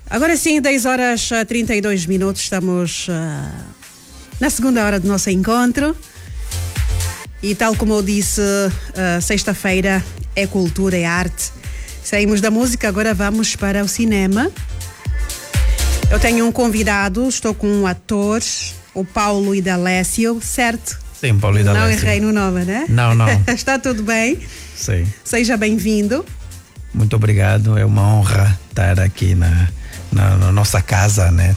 Agora sim, 10 horas 32 minutos, estamos na segunda hora do nosso encontro. E tal como eu disse, sexta-feira é cultura, é arte. Saímos da música, agora vamos para o cinema. Eu tenho um convidado, estou com um ator, o Paulo Idalécio, certo? Sim, Paulo Idalécio. Não errei no nome, né? Não. Está tudo bem? Sim. Seja bem-vindo. Muito obrigado, é uma honra estar aqui na nossa casa, né?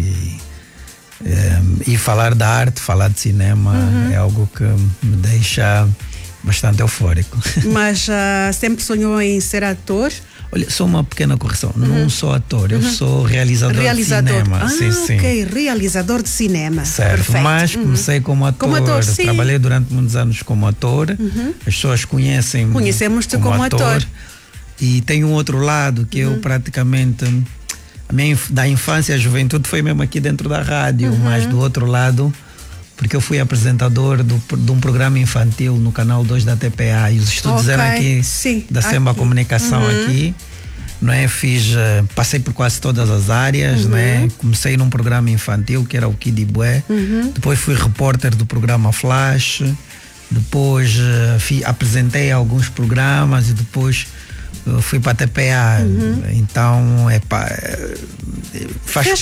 E falar da arte, falar de cinema é algo que me deixa bastante eufórico. Mas sempre sonhou em ser ator? Olha, só uma pequena correção, não sou ator, eu sou realizador de cinema. Sim. Ok, realizador de cinema. Certo, perfeito. Mas comecei como ator, sim. Trabalhei durante muitos anos como ator, as pessoas conhecemos-te como ator. E tem um outro lado que eu praticamente, da infância à juventude foi mesmo aqui dentro da rádio, mas do outro lado, porque eu fui apresentador de um programa infantil no canal 2 da TPA e os estudos eram aqui, da Semba Comunicação aqui, não é? Passei por quase todas as áreas, né? Comecei num programa infantil que era o Kid Bué, depois fui repórter do programa Flash, depois apresentei alguns programas e depois fui para a TPA, então faz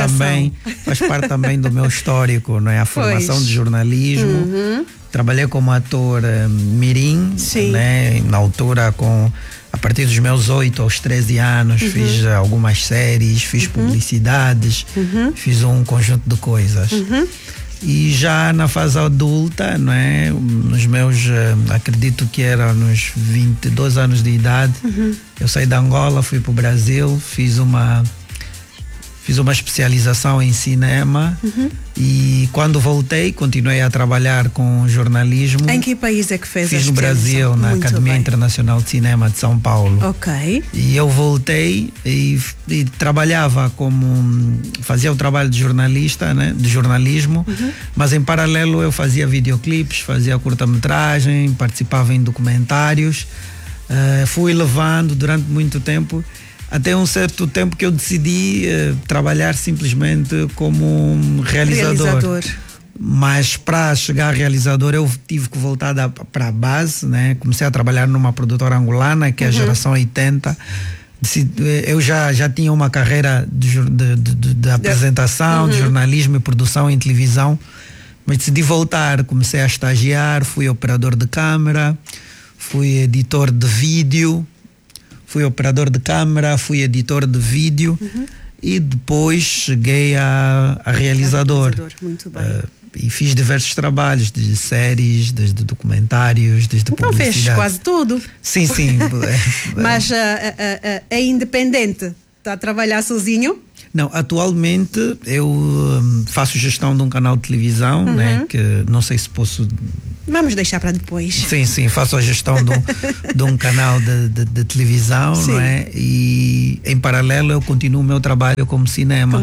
parte também do meu histórico, não é? A formação de jornalismo. Trabalhei como ator mirim, né? Na altura a partir dos meus 8 aos 13 anos fiz algumas séries, fiz publicidades, fiz um conjunto de coisas. E já na fase adulta, não é? Nos meus, acredito que era nos 22 anos de idade, eu saí da Angola, fui para o Brasil, fiz uma especialização em cinema e quando voltei continuei a trabalhar com jornalismo. Em que país é que fez Fiz no Brasil, na Academia Internacional de Cinema de São Paulo. Ok. E eu voltei e trabalhava fazia o trabalho de jornalista, né? De jornalismo, mas em paralelo eu fazia videoclipes, fazia curta-metragem, participava em documentários, fui levando durante muito tempo, até um certo tempo que eu decidi trabalhar simplesmente como realizador. Mas para chegar a realizador eu tive que voltar para a base, né? Comecei a trabalhar numa produtora angolana que é a Geração 80. Eu já tinha uma carreira de apresentação, de jornalismo e produção em televisão, mas decidi voltar, comecei a estagiar, fui operador de câmera, fui editor de vídeo, fui operador de câmera, fui editor de vídeo e depois cheguei a realizador. Muito bem. E fiz diversos trabalhos, desde séries, desde documentários, desde publicidade. Então fez quase tudo. Sim. Mas é independente? Está a trabalhar sozinho? Não, atualmente eu faço gestão de um canal de televisão, né? Que não sei se posso... Vamos deixar para depois. Sim, faço a gestão de um canal de televisão, não é? E em paralelo eu continuo o meu trabalho como cinema.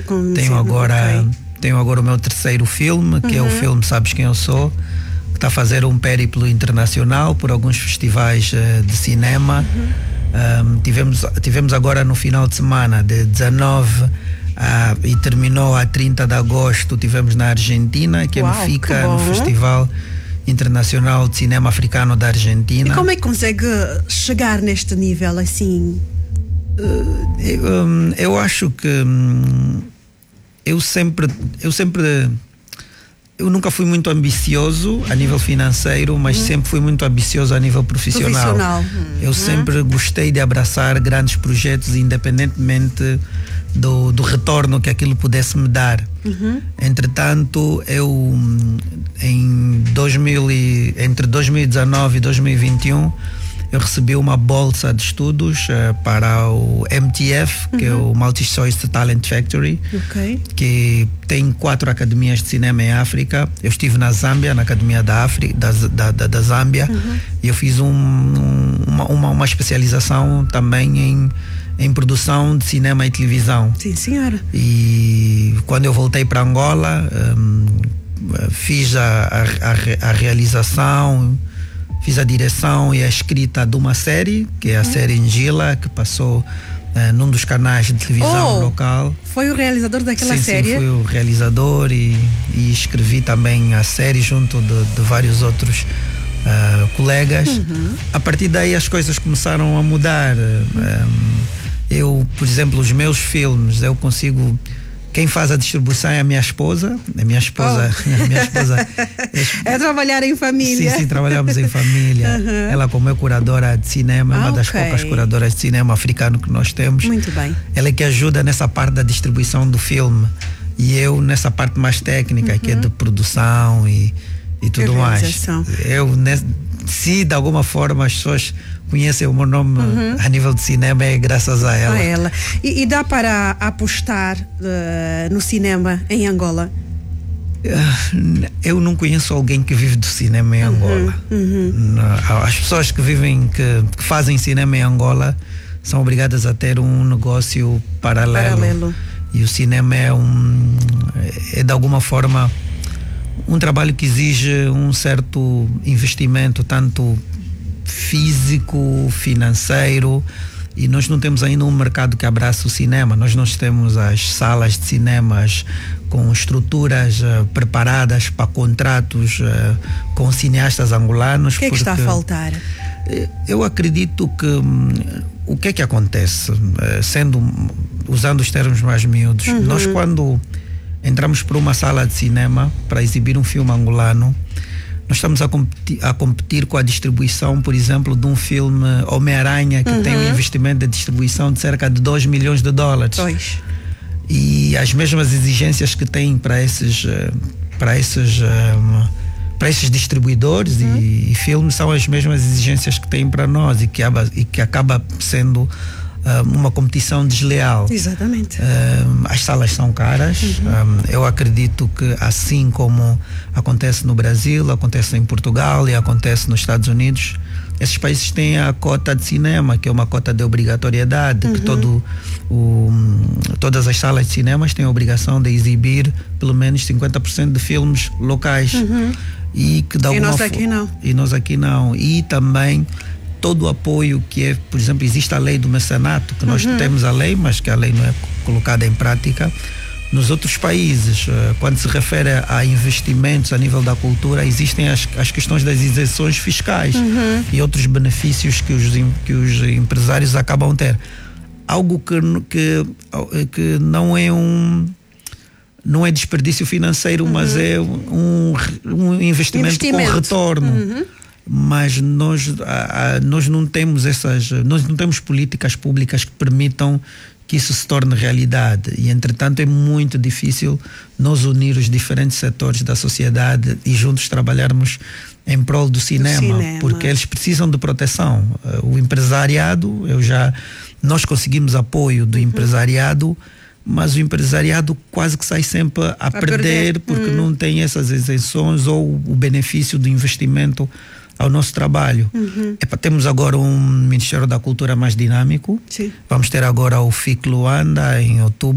Tenho agora o meu terceiro filme, que é o filme Sabes Quem Eu Sou, que está a fazer um périplo internacional por alguns festivais de cinema. Tivemos agora no final de semana, de 19 e terminou a 30 de agosto, tivemos na Argentina, que é MFICA, no Festival Internacional de Cinema Africano da Argentina. E como é que consegue chegar neste nível assim? Eu acho que eu nunca fui muito ambicioso a nível financeiro, mas sempre fui muito ambicioso a nível profissional. Eu sempre gostei de abraçar grandes projetos, independentemente do retorno que aquilo pudesse me dar. Entretanto, eu entre 2019 e 2021 eu recebi uma bolsa de estudos para o MTF, que é o Multi-Choice Talent Factory, que tem 4 academias de cinema em África. Eu estive na Zâmbia, na Academia da Zâmbia, e eu fiz uma especialização também em produção de cinema e televisão. Sim, senhora. E quando eu voltei para Angola, fiz a realização, fiz a direção e a escrita de uma série, que é a série Ngila, que passou num dos canais de televisão local. Foi o realizador daquela sim, série? Sim, fui o realizador e escrevi também a série junto de vários outros colegas. A partir daí as coisas começaram a mudar. Eu, por exemplo, os meus filmes, eu consigo... Quem faz a distribuição é a minha esposa. A minha esposa é trabalhar em família. Sim, trabalhamos em família. Ela, como é curadora de cinema, uma das poucas curadoras de cinema africano que nós temos. Muito bem. Ela é que ajuda nessa parte da distribuição do filme. E eu nessa parte mais técnica, que é de produção e tudo mais. Se de alguma forma as pessoas conhecem o meu nome a nível de cinema, é graças a ela. E dá para apostar no cinema em Angola? Eu não conheço alguém que vive do cinema em Angola. As pessoas que vivem, que fazem cinema em Angola são obrigadas a ter um negócio paralelo. E o cinema é de alguma forma um trabalho que exige um certo investimento, tanto físico, financeiro, e nós não temos ainda um mercado que abraça o cinema. Nós não temos as salas de cinemas com estruturas preparadas para contratos com cineastas angolanos. O que é que está a faltar? Eu acredito que o que é que acontece, usando os termos mais miúdos, nós quando entramos para uma sala de cinema para exibir um filme angolano, nós estamos a competir com a distribuição, por exemplo, de um filme Homem-Aranha, que tem um investimento de distribuição de cerca de $2 milhões. E as mesmas exigências que tem para esses distribuidores e filmes são as mesmas exigências que tem para nós e que acaba sendo uma competição desleal. Exatamente. As salas são caras. Eu acredito que, assim como acontece no Brasil, acontece em Portugal e acontece nos Estados Unidos, esses países têm a cota de cinema, que é uma cota de obrigatoriedade, que todas as salas de cinemas têm a obrigação de exibir pelo menos 50% de filmes locais. E nós aqui não. E também todo o apoio que é, por exemplo, existe a lei do mecenato, que nós temos a lei, mas que a lei não é colocada em prática. Nos outros países, quando se refere a investimentos a nível da cultura, existem as questões das isenções fiscais e outros benefícios que os empresários acabam a ter. Algo que não é desperdício financeiro, mas é um investimento com retorno. Mas nós não temos nós não temos políticas públicas que permitam que isso se torne realidade, e entretanto é muito difícil nós unir os diferentes setores da sociedade e juntos trabalharmos em prol do cinema, porque eles precisam de proteção. O empresariado, nós conseguimos apoio do empresariado, mas o empresariado quase que sai sempre a perder porque não tem essas isenções ou o benefício do investimento ao nosso trabalho. Temos agora um Ministério da Cultura mais dinâmico. Vamos ter agora o FIC Luanda em outubro.